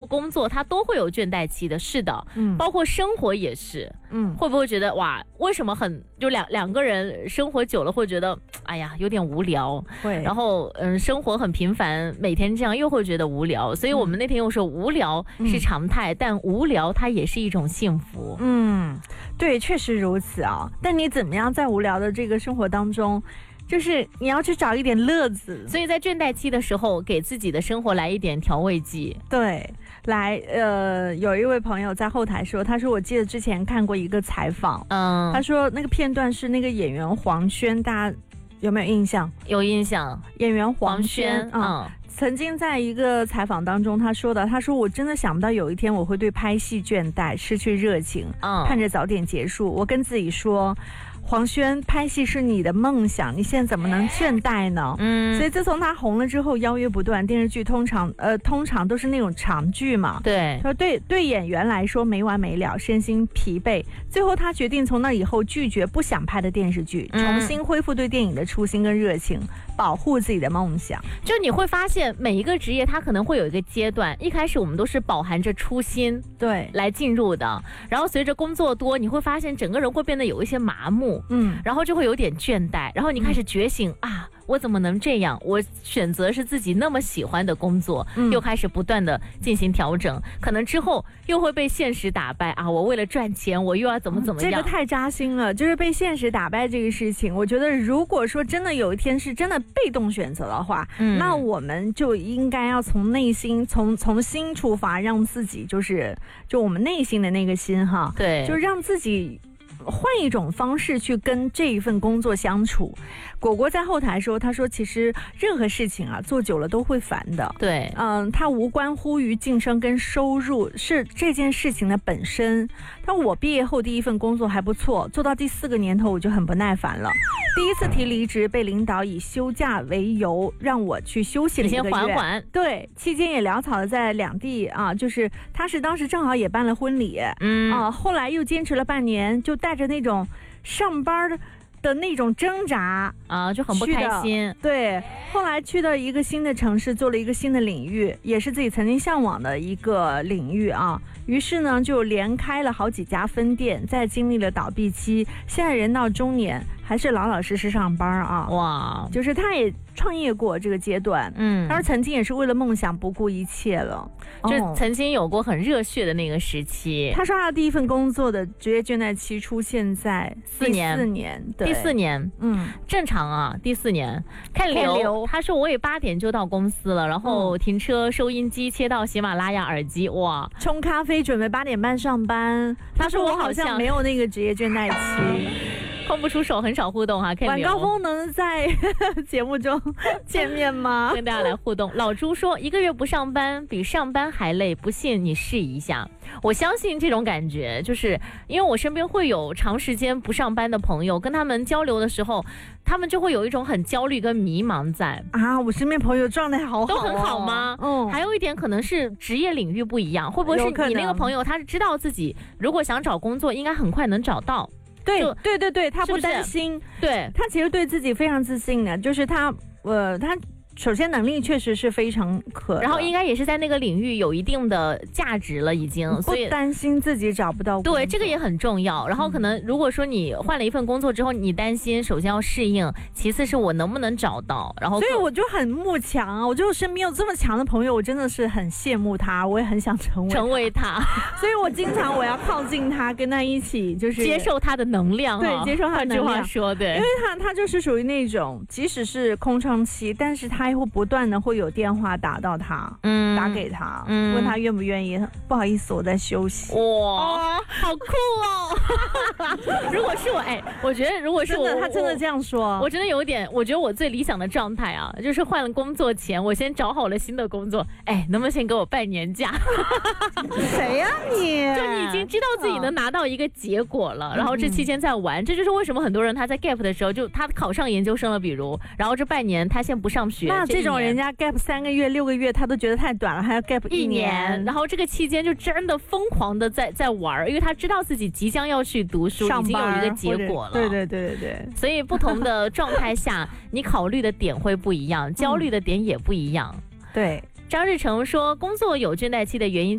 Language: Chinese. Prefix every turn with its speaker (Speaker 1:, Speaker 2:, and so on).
Speaker 1: 工作他都会有倦怠期的，是的，包括生活也是，会不会觉得哇，为什么就两个人生活久了会觉得，哎呀，有点无聊，
Speaker 2: 会，
Speaker 1: 然后生活很平凡，每天这样又会觉得无聊，所以我们那天又说无聊是常态，但无聊它也是一种幸福。
Speaker 2: 对，确实如此啊。但你怎么样在无聊的这个生活当中？就是你要去找一点乐子，
Speaker 1: 所以在倦怠期的时候，给自己的生活来一点调味剂。
Speaker 2: 对，来，有一位朋友在后台说，他说我记得之前看过一个采访，他说那个片段是那个演员黄轩，大家有没有印象？
Speaker 1: 有印象，
Speaker 2: 演员黄轩曾经在一个采访当中，他说我真的想不到有一天我会对拍戏倦怠，失去热情，盼着早点结束。我跟自己说，黄轩，拍戏是你的梦想，你现在怎么能倦怠呢？所以自从他红了之后，邀约不断，电视剧通常都是那种长剧嘛。
Speaker 1: 对，
Speaker 2: 对演员来说没完没了，身心疲惫。最后他决定从那以后拒绝不想拍的电视剧，重新恢复对电影的初心跟热情，保护自己的梦想。
Speaker 1: 就你会发现，每一个职业它可能会有一个阶段，一开始我们都是饱含着初心
Speaker 2: 对
Speaker 1: 来进入的，然后随着工作多，你会发现整个人会变得有一些麻木。然后就会有点倦怠，然后你开始觉醒我怎么能这样？我选择是自己那么喜欢的工作，又开始不断的进行调整，可能之后又会被现实打败我为了赚钱，我又要怎么样？
Speaker 2: 这个太扎心了，就是被现实打败这个事情。我觉得如果说真的有一天是真的被动选择的话，那我们就应该要从内心，从心出发，让自己就我们内心的那个心
Speaker 1: 对，
Speaker 2: 就让自己换一种方式去跟这一份工作相处。果果在后台说，他说其实任何事情做久了都会烦的。
Speaker 1: 对，
Speaker 2: 它无关乎于晋升跟收入，是这件事情的本身。但我毕业后第一份工作还不错，做到第4个年头我就很不耐烦了。第一次提离职，被领导以休假为由让我去休息了1个月。
Speaker 1: 你先缓缓。对，
Speaker 2: 期间也潦草的在两地就是他是当时正好也办了婚礼，后来又坚持了半年，就带着那种上班的那种挣扎
Speaker 1: 就很不开心。
Speaker 2: 对，后来去到一个新的城市，做了一个新的领域，也是自己曾经向往的一个领域于是呢就连开了好几家分店，再经历了倒闭期，现在人到中年还是老老实实上班
Speaker 1: 哇，
Speaker 2: 就是他也创业过这个阶段，他说曾经也是为了梦想不顾一切了，
Speaker 1: 就曾经有过很热血的那个时期。
Speaker 2: 他说他的第一份工作的职业倦怠期出现在
Speaker 1: 4年，第4年，正常第4年看流。他说我也8点就到公司了，然后停车，收音机切到喜马拉雅耳机，哇，
Speaker 2: 冲咖啡，准备8点半上班。他说我好像没有那个职业倦怠期。
Speaker 1: 空不出手，很少互动看
Speaker 2: 晚高峰能在节目中见面吗？
Speaker 1: 跟大家来互动。老朱说1个月不上班比上班还累，不信你试一下。我相信这种感觉，就是因为我身边会有长时间不上班的朋友，跟他们交流的时候，他们就会有一种很焦虑跟迷茫在
Speaker 2: 我身边朋友状态好
Speaker 1: 都很好吗？还有一点可能是职业领域不一样，会不会是你那个朋友他是知道自己如果想找工作应该很快能找到？
Speaker 2: 对，他不担心，
Speaker 1: 对，
Speaker 2: 他其实对自己非常自信的，就是他首先能力确实是非常可，
Speaker 1: 然后应该也是在那个领域有一定的价值了已经，所以
Speaker 2: 不担心自己找不到工作。
Speaker 1: 对，这个也很重要。然后可能如果说你换了一份工作之后，你担心首先要适应，其次是我能不能找到，然后
Speaker 2: 所以我就很慕强我就身边有这么强的朋友，我真的是很羡慕他，我也很想成为他，所以我经常我要靠近他，跟他一起就是
Speaker 1: 接受他的能量，
Speaker 2: 对，接受他的能量。
Speaker 1: 换句话说，对，
Speaker 2: 因为他就是属于那种即使是空窗期，但是他会不断的会有电话打到他，打给他，问他愿不愿意。不好意思，我在休息。
Speaker 1: 哇，好酷如果是我，我觉得如果是我，
Speaker 2: 他真的这样说，
Speaker 1: 我真的有点，我觉得我最理想的状态就是换了工作前，我先找好了新的工作，能不能先给我办年假？
Speaker 2: 谁呀你？
Speaker 1: 就你已经知道自己能拿到一个结果了，然后这期间在玩，这就是为什么很多人他在 gap 的时候，就他考上研究生了，比如，然后这半年他先不上学，
Speaker 2: 那这种人家 gap 3个月、6个月，他都觉得太短了，还要 gap 1年，
Speaker 1: 然后这个期间就真的疯狂的在玩，因为他知道自己即将要去读书，已经有一个结果了。
Speaker 2: 对。
Speaker 1: 所以不同的状态下，你考虑的点会不一样，焦虑的点也不一样。
Speaker 2: 对，
Speaker 1: 张日成说，工作有倦怠期的原因